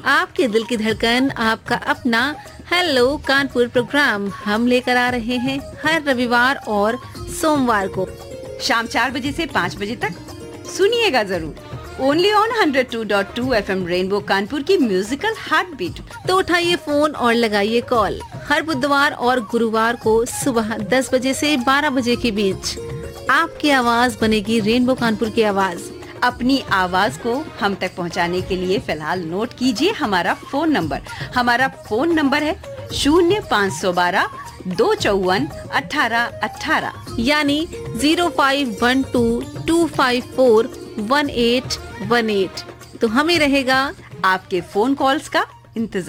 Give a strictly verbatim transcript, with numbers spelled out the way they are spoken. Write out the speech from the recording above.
आपके दिल की धड़कन, आपका अपना हेलो कानपुर प्रोग्राम हम लेकर आ रहे हैं हर रविवार और सोमवार को शाम चार बजे से पाँच बजे तक। सुनिएगा जरूर only on one oh two point two FM rainbow Kanpur की म्यूजिकल हार्ट बीट। तो उठाइए फोन और लगाइए कॉल। हर बुधवार और गुरुवार को सुबह दस बजे से बारह बजे के बीच आपकी आवाज बनेगी रेनबो कानपुर की आवाज। अपनी आवाज को हम तक पहुंचाने के लिए फिलहाल नोट कीजिए हमारा फोन नंबर। हमारा फोन नंबर है शून्य पाँच सौ बारह दो चौवन अठारह अठारह, यानी zero five one two to five four one eight one eight. तो हमें रहेगा आपके फोन कॉल्स का इंतजार।